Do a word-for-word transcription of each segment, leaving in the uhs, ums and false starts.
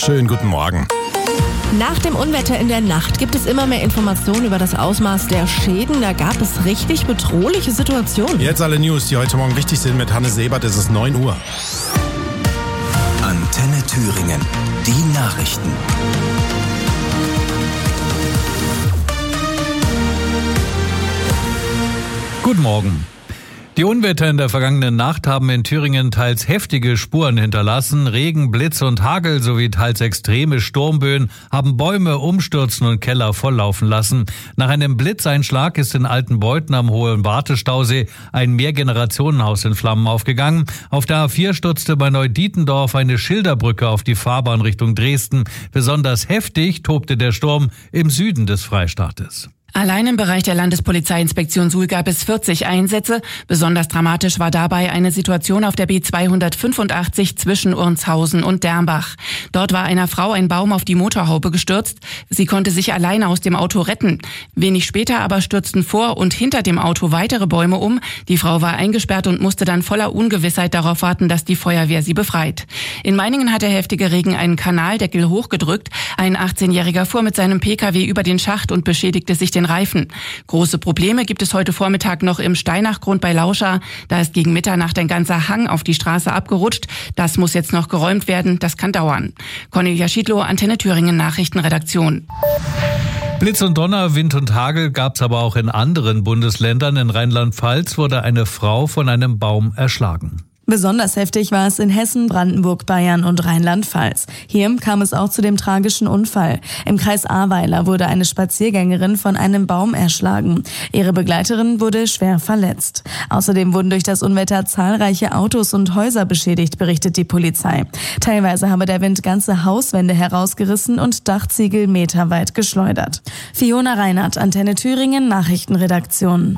Schönen guten Morgen. Nach dem Unwetter in der Nacht gibt es immer mehr Informationen über das Ausmaß der Schäden. Da gab es richtig bedrohliche Situationen. Jetzt alle News, die heute Morgen wichtig sind. Mit Hannes Sebert ist es neun Uhr. Antenne Thüringen, die Nachrichten. Guten Morgen. Die Unwetter in der vergangenen Nacht haben in Thüringen teils heftige Spuren hinterlassen. Regen, Blitz und Hagel sowie teils extreme Sturmböen haben Bäume umstürzen und Keller volllaufen lassen. Nach einem Blitzeinschlag ist in Altenbeuthen am Hohen Wartestausee ein Mehrgenerationenhaus in Flammen aufgegangen. Auf der A vier stürzte bei Neudietendorf eine Schilderbrücke auf die Fahrbahn Richtung Dresden. Besonders heftig tobte der Sturm im Süden des Freistaates. Allein im Bereich der Landespolizeiinspektion Suhl gab es vierzig Einsätze. Besonders dramatisch war dabei eine Situation auf der B zweihundertfünfundachtzig zwischen Urnshausen und Dernbach. Dort war einer Frau ein Baum auf die Motorhaube gestürzt. Sie konnte sich alleine aus dem Auto retten. Wenig später aber stürzten vor und hinter dem Auto weitere Bäume um. Die Frau war eingesperrt und musste dann voller Ungewissheit darauf warten, dass die Feuerwehr sie befreit. In Meiningen hat der heftige Regen einen Kanaldeckel hochgedrückt. Ein achtzehnjähriger fuhr mit seinem Pkw über den Schacht und beschädigte sich den Reifen. Große Probleme gibt es heute Vormittag noch im Steinachgrund bei Lauscha. Da ist gegen Mitternacht ein ganzer Hang auf die Straße abgerutscht. Das muss jetzt noch geräumt werden. Das kann dauern. Cornelia Schiedlow, Antenne Thüringen Nachrichtenredaktion. Blitz und Donner, Wind und Hagel gab's aber auch in anderen Bundesländern. In Rheinland-Pfalz wurde eine Frau von einem Baum erschlagen. Besonders heftig war es in Hessen, Brandenburg, Bayern und Rheinland-Pfalz. Hier kam es auch zu dem tragischen Unfall. Im Kreis Ahrweiler wurde eine Spaziergängerin von einem Baum erschlagen. Ihre Begleiterin wurde schwer verletzt. Außerdem wurden durch das Unwetter zahlreiche Autos und Häuser beschädigt, berichtet die Polizei. Teilweise habe der Wind ganze Hauswände herausgerissen und Dachziegel meterweit geschleudert. Fiona Reinhardt, Antenne Thüringen, Nachrichtenredaktion.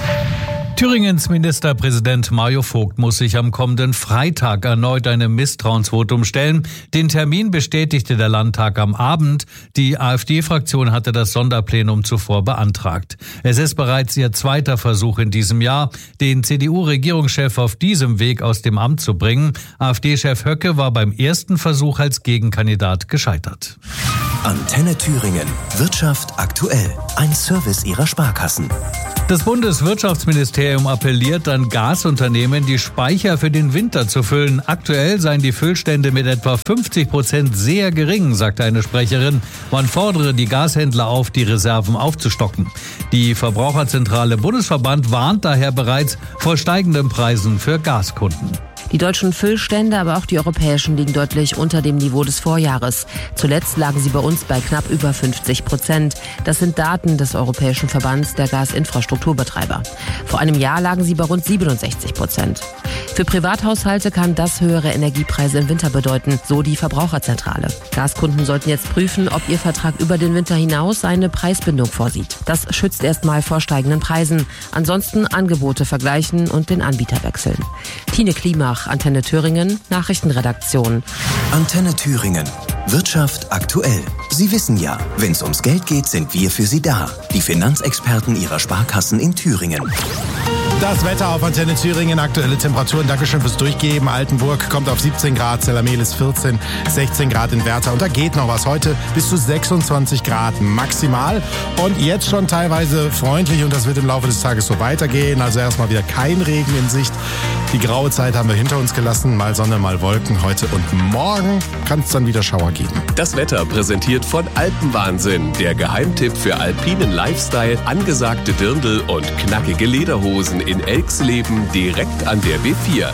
Thüringens Ministerpräsident Mario Vogt muss sich am kommenden Freitag erneut einem Misstrauensvotum stellen. Den Termin bestätigte der Landtag am Abend. Die AfD-Fraktion hatte das Sonderplenum zuvor beantragt. Es ist bereits ihr zweiter Versuch in diesem Jahr, den C D U-Regierungschef auf diesem Weg aus dem Amt zu bringen. AfD-Chef Höcke war beim ersten Versuch als Gegenkandidat gescheitert. Antenne Thüringen. Wirtschaft aktuell. Ein Service ihrer Sparkassen. Das Bundeswirtschaftsministerium appelliert an Gasunternehmen, die Speicher für den Winter zu füllen. Aktuell seien die Füllstände mit etwa fünfzig Prozent sehr gering, sagte eine Sprecherin. Man fordere die Gashändler auf, die Reserven aufzustocken. Die Verbraucherzentrale Bundesverband warnt daher bereits vor steigenden Preisen für Gaskunden. Die deutschen Füllstände, aber auch die europäischen, liegen deutlich unter dem Niveau des Vorjahres. Zuletzt lagen sie bei uns bei knapp über fünfzig Prozent. Das sind Daten des Europäischen Verbands der Gasinfrastrukturbetreiber. Vor einem Jahr lagen sie bei rund siebenundsechzig Prozent. Für Privathaushalte kann das höhere Energiepreise im Winter bedeuten, so die Verbraucherzentrale. Gaskunden sollten jetzt prüfen, ob ihr Vertrag über den Winter hinaus eine Preisbindung vorsieht. Das schützt erstmal vor steigenden Preisen. Ansonsten Angebote vergleichen und den Anbieter wechseln. Tine Klimach, Antenne Thüringen, Nachrichtenredaktion. Antenne Thüringen. Wirtschaft aktuell. Sie wissen ja, wenn es ums Geld geht, sind wir für Sie da. Die Finanzexperten Ihrer Sparkassen in Thüringen. Das Wetter auf Antenne Thüringen, aktuelle Temperaturen, Dankeschön fürs Durchgeben. Altenburg kommt auf siebzehn Grad, Zellermehl vierzehn, sechzehn Grad in Werther. Und da geht noch was. Heute bis zu sechsundzwanzig Grad maximal. Und jetzt schon teilweise freundlich und das wird im Laufe des Tages so weitergehen. Also erstmal wieder kein Regen in Sicht. Die graue Zeit haben wir hinter uns gelassen. Mal Sonne, mal Wolken. Heute und morgen kann es dann wieder Schauer geben. Das Wetter präsentiert von Alpenwahnsinn. Der Geheimtipp für alpinen Lifestyle, angesagte Dirndl und knackige Lederhosen in Elxleben direkt an der B vier.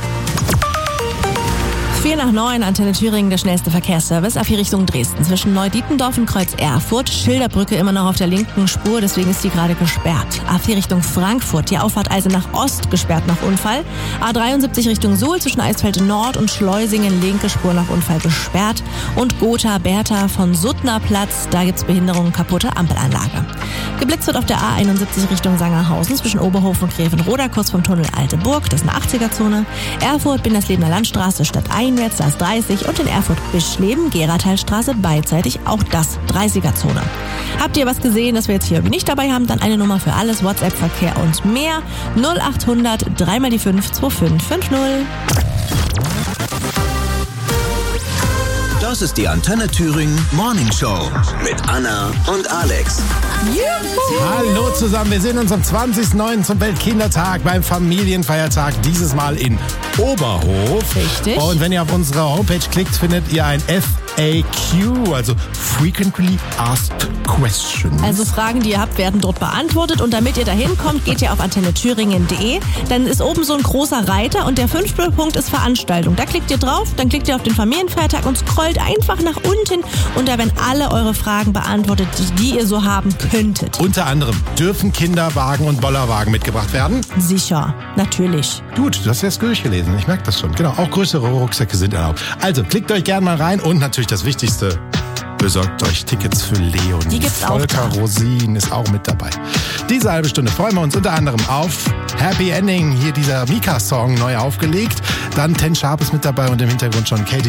vier nach neun, Antenne Thüringen, der schnellste Verkehrsservice. A vier Richtung Dresden. Zwischen Neudietendorf und Kreuz Erfurt. Schilderbrücke immer noch auf der linken Spur, deswegen ist die gerade gesperrt. A vier Richtung Frankfurt. Die Auffahrt Eisenach Ost gesperrt nach Unfall. A dreiundsiebzig Richtung Suhl zwischen Eisfeld Nord und Schleusingen. Linke Spur nach Unfall gesperrt. Und Gotha-Bertha von Suttnerplatz. Da gibt's Behinderungen, kaputte Ampelanlage. Geblitzt wird auf der A einundsiebzig Richtung Sangerhausen zwischen Oberhof und Grevenroda, kurz vom Tunnel Alte Burg. Das ist eine achtziger-Zone. Erfurt, Binderslebener Landstraße, Stadt einwärts, da ist dreißig. Und in Erfurt-Bischleben, Geratalstraße, beidseitig, auch das dreißiger-Zone. Habt ihr was gesehen, das wir jetzt hier nicht dabei haben? Dann eine Nummer für alles, WhatsApp-Verkehr und mehr. null achthundert, drei mal die fünf, zwei fünf fünf null. Das ist die Antenne Thüringen Morning Show mit Anna und Alex. Juhu. Hallo zusammen, wir sehen uns am zwanzigsten neunten zum Weltkindertag beim Familienfeiertag, dieses Mal in Oberhof. Richtig. Und wenn ihr auf unsere Homepage klickt, findet ihr ein F A Q, also Frequently Asked Questions. Also Fragen, die ihr habt, werden dort beantwortet. Und damit ihr da hinkommt, geht ihr auf antenne thüringen punkt de. Dann ist oben so ein großer Reiter und der fünfte Punkt ist Veranstaltung. Da klickt ihr drauf, dann klickt ihr auf den Familienfeiertag und scrollt einfach nach unten. Und da werden alle eure Fragen beantwortet, die, die ihr so haben könntet. Unter anderem, dürfen Kinderwagen und Bollerwagen mitgebracht werden? Sicher, natürlich. Gut, du hast jetzt durchgelesen, ich merke das schon. Genau, auch größere Rucksäcke sind erlaubt. Also, klickt euch gerne mal rein und natürlich das Wichtigste, besorgt euch Tickets für Leonie. Die gibt's auch Volker da. Rosin ist auch mit dabei. Diese halbe Stunde freuen wir uns unter anderem auf Happy Ending, hier dieser Mika-Song neu aufgelegt. Dann Ten Sharp ist mit dabei und im Hintergrund schon Katy